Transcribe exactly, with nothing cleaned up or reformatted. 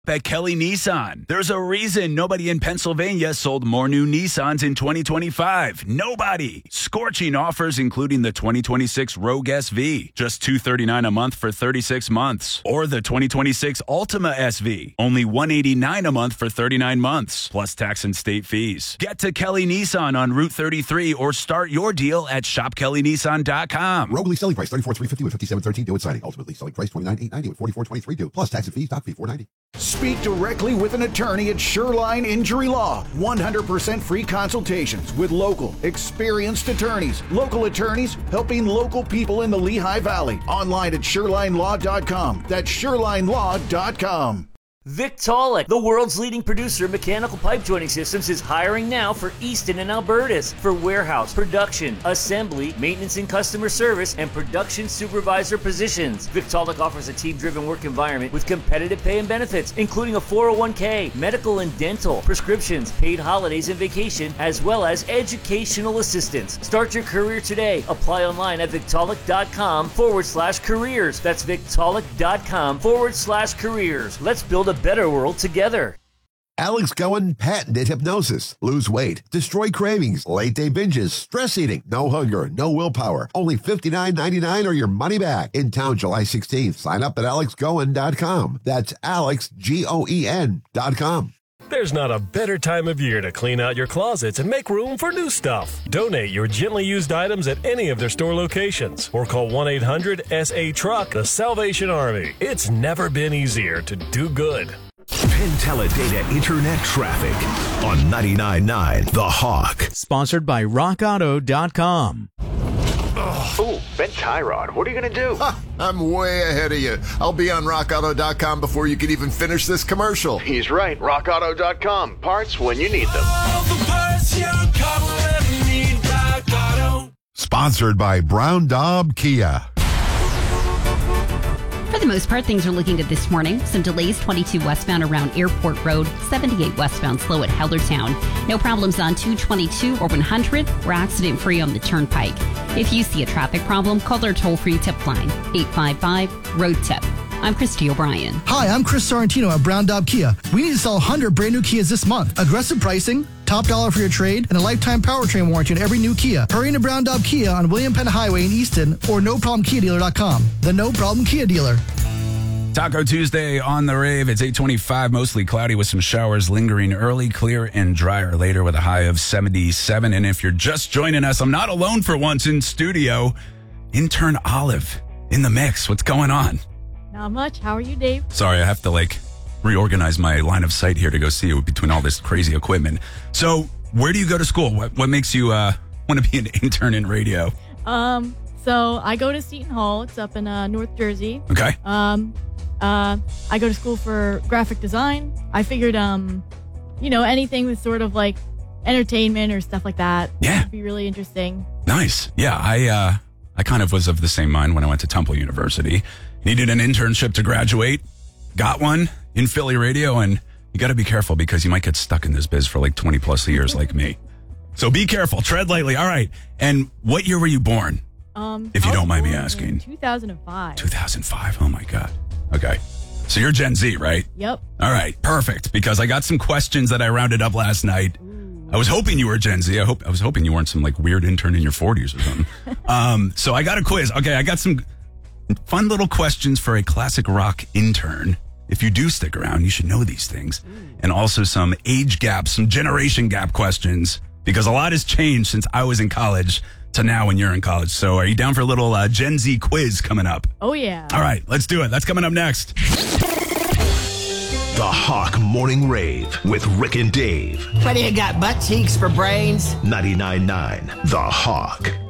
At Kelly Nissan. There's a reason nobody in Pennsylvania sold more new Nissans in twenty twenty-five. Nobody. Scorching offers, including the twenty twenty-six Rogue S V. Just two hundred thirty-nine dollars a month for thirty-six months. Or the twenty twenty-six Altima S V. Only one hundred eighty-nine dollars a month for thirty-nine months. Plus tax and state fees. Get to Kelly Nissan on Route thirty-three or start your deal at shop kelly nissan dot com. Rogue lease selling price thirty-four thousand three hundred fifty dollars with fifty-seven thirteen due at signing. Ultimately selling price twenty-nine thousand eight hundred ninety dollars with forty-four thousand twenty-three due. Plus tax and fees, doc fee four hundred ninety dollars. Speak directly with an attorney at Shoreline Injury Law. one hundred percent free consultations with local, experienced attorneys. Local attorneys helping local people in the Lehigh Valley. Online at shoreline law dot com. That's shoreline law dot com. Victaulic, the world's leading producer of mechanical pipe joining systems, is hiring now for Easton and Albertus for warehouse, production, assembly, maintenance and customer service, and production supervisor positions. Victaulic offers a team-driven work environment with competitive pay and benefits, including a four oh one k, medical and dental, prescriptions, paid holidays and vacation, as well as educational assistance. Start your career today. Apply online at victaulic.com forward slash careers. That's victaulic.com forward slash careers. Let's build a better world together. Alex Cohen patented hypnosis. Lose weight, destroy cravings, late day binges, stress eating, no hunger, no willpower. Only fifty-nine ninety-nine or your money back. In town July sixteenth. Sign up at alex cohen dot com. That's Alex, G O E N dot com. There's not a better time of year to clean out your closets and make room for new stuff. Donate your gently used items at any of their store locations or call one eight hundred S A Truck, the Salvation Army. It's never been easier to do good. Penteledata Internet Traffic on ninety-nine point nine The Hawk. Sponsored by rock auto dot com. Ooh, Ben Tyrod, what are you going to do? Ha, I'm way ahead of you. I'll be on rock auto dot com before you can even finish this commercial. He's right. rock auto dot com. Parts when you need them. All the parts your car will ever need. Rock Auto. Sponsored by Brown Daub Kia. For the most part, things are looking good this morning. Some delays, twenty-two westbound around Airport Road, seventy-eight westbound slow at Hellertown. No problems on two twenty-two or one hundred. We're accident-free on the Turnpike. If you see a traffic problem, call their toll-free tip line, eight five five, road tip. I'm Christy O'Brien. Hi, I'm Chris Sorrentino at Brown Daub Kia. We need to sell one hundred brand new Kias this month. Aggressive pricing, top dollar for your trade, and a lifetime powertrain warranty on every new Kia. Hurry into Brown Daub Kia on William Penn Highway in Easton or no problem kia dealer dot com. The No Problem Kia Dealer. Taco Tuesday on the rave. It's eight twenty-five, mostly cloudy with some showers lingering early, clear and drier later with a high of seventy-seven. And if you're just joining us, I'm not alone for once in studio. Intern Olive in the mix. What's going on? Not much. How are you, Dave? Sorry, I have to like reorganize my line of sight here to go see you between all this crazy equipment. So where do you go to school? What, what makes you uh, want to be an intern in radio? Um, so I go to Seton Hall. It's up in uh, North Jersey. Okay. Um, Uh, I go to school for graphic design. I figured, um, you know, anything with sort of like entertainment or stuff like that yeah. would be really interesting. Nice. Yeah, I uh, I kind of was of the same mind when I went to Temple University. Needed an internship to graduate. Got one in Philly radio, and you got to be careful because you might get stuck in this biz for like twenty plus years like me. So be careful. Tread lightly. All right. And what year were you born? Um, if you don't mind me asking. two thousand five. two thousand five. Oh, my God. Okay. So you're Gen Z, right? Yep. All right. Perfect. Because I got some questions that I rounded up last night. Ooh. I was hoping you were Gen Z. I hope I was hoping you weren't some like weird intern in your forties or something. um, so I got a quiz. Okay. I got some fun little questions for a classic rock intern. If you do stick around, you should know these things. Ooh. And also some age gap, some generation gap questions, because a lot has changed since I was in college to now when you're in college. So are you down for a little uh, Gen Z quiz coming up? Oh, yeah. All right, let's do it. That's coming up next. The Hawk Morning Rave with Rick and Dave. What do you got, butt cheeks for brains? ninety-nine point nine The Hawk.